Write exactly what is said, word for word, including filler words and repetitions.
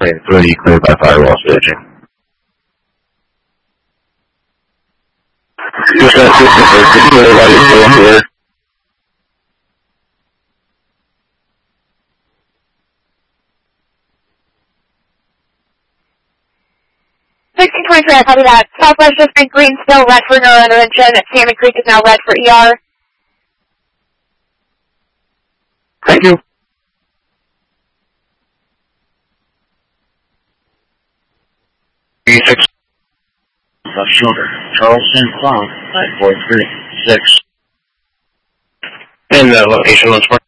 ten three, cleared by firewall staging. Just got system for everybody still here. sixteen twenty-three, I copy that. Southwest District, green still, red for neurointervention. Salmon Creek is now red for E R. Thank you. six. Left shoulder. Charleston Cloud, nine four three six. And the location once more.